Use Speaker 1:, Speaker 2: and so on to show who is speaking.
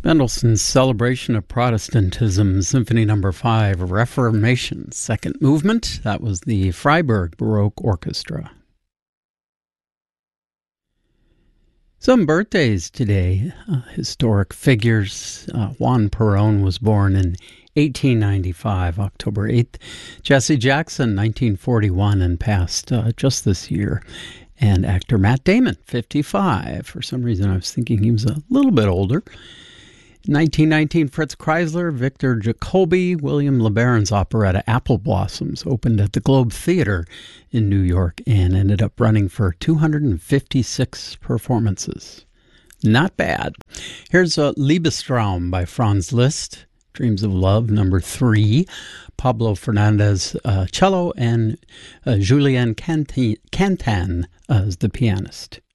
Speaker 1: Mendelssohn's Celebration of Protestantism, Symphony No. 5, Reformation, second movement. That was the Freiburg Baroque Orchestra. Some birthdays today, historic figures. Juan Perón was born in 1895, October 8th. Jesse Jackson, 1941, and passed just this year. And actor Matt Damon, 55. For some reason, I was thinking he was a little bit older. 1919, Fritz Kreisler, Victor Jacobi, William LeBaron's operetta Apple Blossoms opened at the Globe Theater in New York and ended up running for 256 performances. Not bad. Here's Liebestraum by Franz Liszt, Dreams of Love, number 3, Pablo Fernandez cello, and Julien Cantan as the pianist.